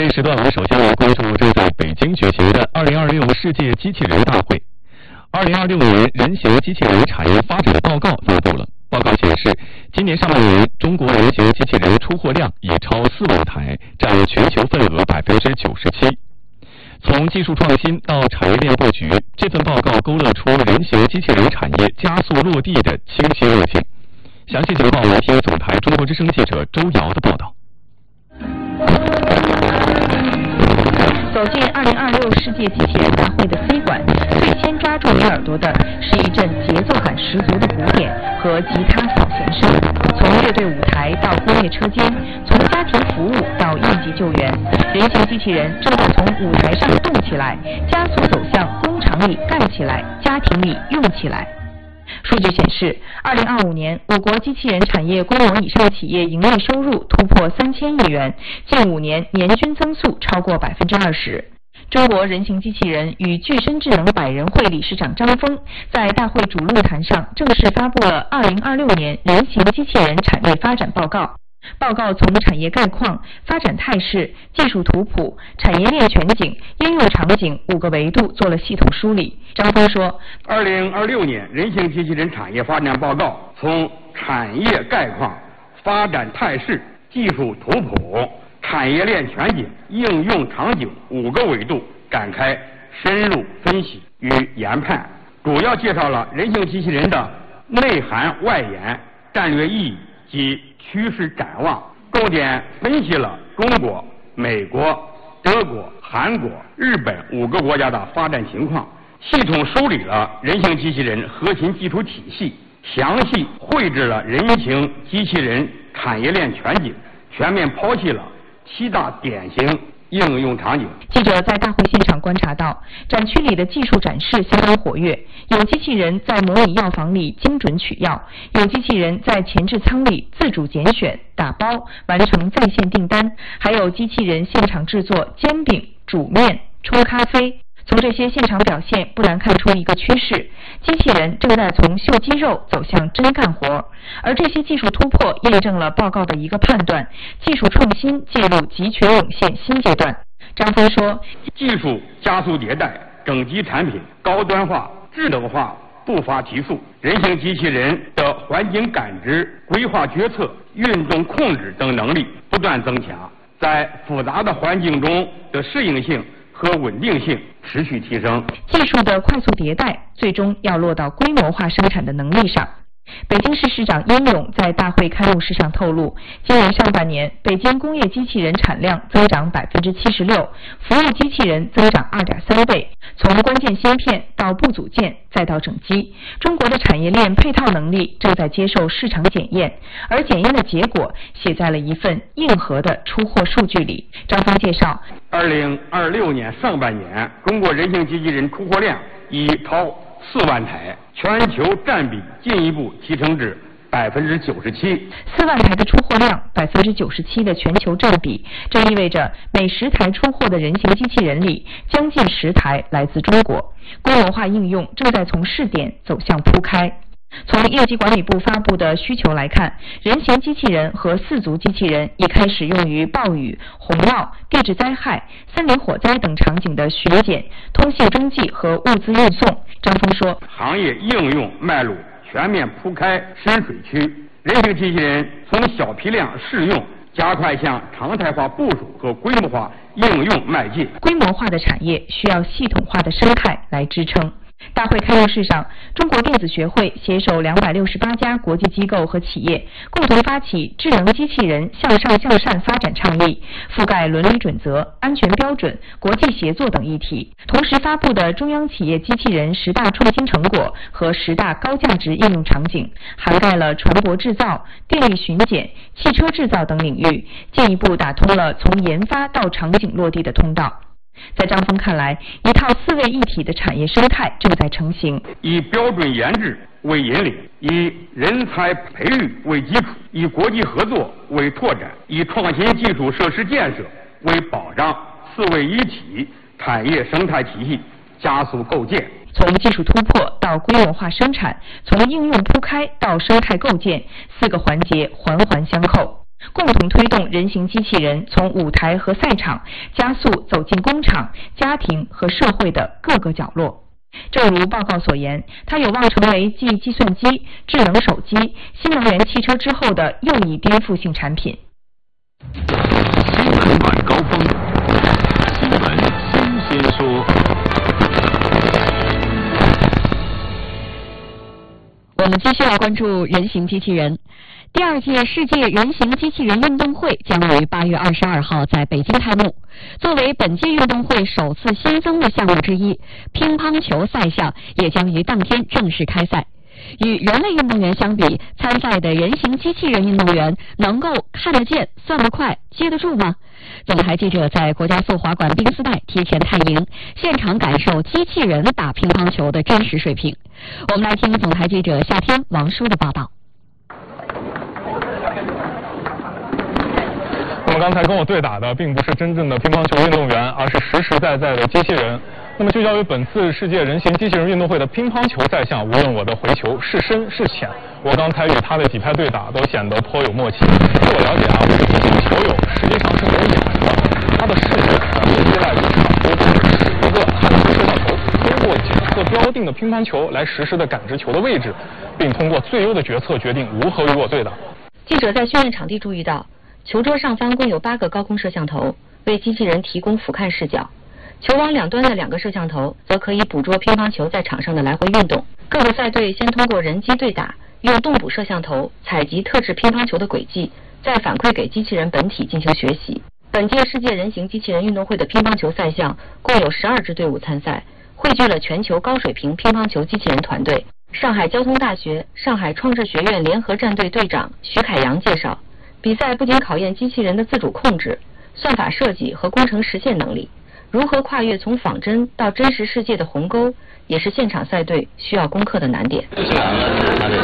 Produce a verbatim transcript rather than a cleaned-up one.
一时段，我们首先来关注正在北京举行的二零二六世界机器人大会。二零二六年人形机器人产业发展的报告发布了。报告显示，今年上半年中国人形机器人出货量已超四万台，占全球份额百分之九十七。从技术创新到产业链布局，这份报告勾勒出人形机器人产业加速落地的清晰路径。详细情报来听总台中国之声记者周瑶的报道。 走进二零二六世界机器人大会的 C 馆，最先抓住你耳朵的是一阵节奏感十足的鼓点和吉他扫弦声。从乐队舞台到工业车间，从家庭服务到应急救援，人形机器人正在从舞台上动起来，加速走向工厂里干起来，家庭里用起来。数据显示，二零二五年我国机器人产业规模以上企业营业收入突破三千亿元，近五年年均增速超过百分之二十。中国人形机器人与具身智能百人会理事长张峰在大会主论坛上正式发布了二零二六年人形机器人产业发展报告。报告从产业概况、发展态势、技术图谱、产业链全景、应用场景五个维度做了系统梳理。张峰说， 二零二六年人形机器人产业发展报告从产业概况、发展态势、技术图谱、产业链全景、应用场景五个维度展开深入分析与研判，主要介绍了人形机器人的内涵外延、战略意义及趋势展望，重点分析了中国、美国、德国、韩国、日本五个国家的发展情况，系统梳理了人形机器人核心技术体系，详细绘制了人形机器人产业链全景，全面剖析了七大典型应用场景。 记者在大会现场观察到，展区里的技术展示相当活跃，有机器人在模拟药房里精准取药，有机器人在前置仓里自主拣选、打包完成在线订单，还有机器人现场制作煎饼、煮面、冲咖啡。从这些现场表现，不难看出一个趋势：机器人正在从秀肌肉走向真干活。而这些技术突破验证了报告的一个判断：技术创新进入集群涌现新阶段。张峰说， 技术加速迭代，整机产品高端化、智能化步伐提速，人形机器人的环境感知、规划决策、运动控制等能力不断增强，在复杂的环境中的适应性和稳定性持续提升。 技术的快速迭代，最终要落到规模化生产的能力上。北京市市长殷勇在大会开幕式上透露，今年上半年北京工业机器人产量增长百分之七十六，服务机器人增长二点三倍。从关键芯片到部组件再到整机，中国的产业链配套能力正在接受市场检验，而检验的结果写在了一份硬核的出货数据里。张峰介绍， 二零二六年上半年，中国人形机器人出货量已超四万台，全球占比进一步提升至百分之九十七。 四万台的出货量，百分之九十七的全球占比，这意味着每十台出货的人形机器人里，将近十台来自中国。规模化应用正在从试点走向铺开。从应急管理部发布的需求来看，人形机器人和四足机器人已开始用于暴雨、洪涝、地质灾害、森林火灾等场景的巡检、通信中继和物资运送。张峰说， 行业应用脉络全面铺开深水区，人形机器人从小批量试用加快向常态化部署和规模化应用迈进。 规模化的产业需要系统化的生态来支撑。大会开幕式上，中国电子学会携手两百六十八家国际机构和企业，共同发起智能机器人向上向善发展倡议，覆盖伦理准则、安全标准、国际协作等议题。同时发布的中央企业机器人十大创新成果和十大高价值应用场景，涵盖了船舶制造、电力巡检、汽车制造等领域，进一步打通了从研发到场景落地的通道。在张峰看来，一套四位一体的产业生态正在成型， 以标准研制为引领，以人才培育为基础，以国际合作为拓展，以创新基础设施建设为保障，四位一体产业生态体系加速构建。 从技术突破到规模化生产，从应用铺开到生态构建，四个环节环环相扣。 共同推动人形机器人从舞台和赛场加速走进工厂、家庭和社会的各个角落。正如报告所言，它有望成为继计算机、智能手机、新能源汽车之后的又一颠覆性产品。 新闻晚高峰，新闻新鲜说。 我们继续要关注人形机器人。第二届世界人形机器人运动会将于八月二十二号在北京开幕。作为本届运动会首次新增的项目之一，乒乓球赛项也将于当天正式开赛。与人类运动员相比，参赛的人形机器人运动员能够看得见、算得快、接得住吗？总台记者在国家速滑馆冰丝带提前探营，现场感受机器人打乒乓球的真实水平。我们来听总台记者夏天、王舒的报道。 那么刚才跟我对打的并不是真正的乒乓球运动员，而是实实在在的机器人。那么聚焦于本次世界人形机器人运动会的乒乓球赛项，无论我的回球是深是浅，我刚才与他的几拍对打都显得颇有默契。据我了解啊，我的机器人球友实际上是没有眼的，他的视觉是依赖于场图中十个汉斯摄像头，通过检测标定的乒乓球来实时的感知球的位置，并通过最优的决策决定如何与我对打。 记者在训练场地注意到，球桌上方共有八个高空摄像头，为机器人提供俯瞰视角。球网两端的两个摄像头则可以捕捉乒乓球在场上的来回运动。各个赛队先通过人机对打，用动捕摄像头采集特制乒乓球的轨迹，再反馈给机器人本体进行学习。本届世界人形机器人运动会的乒乓球赛项共有十二支队伍参赛，汇聚了全球高水平乒乓球机器人团队。上海交通大学上海创智学院联合战队队长徐凯阳介绍，比赛不仅考验机器人的自主控制、算法设计和工程实现能力，如何跨越从仿真到真实世界的鸿沟，也是现场赛队需要攻克的难点。 它的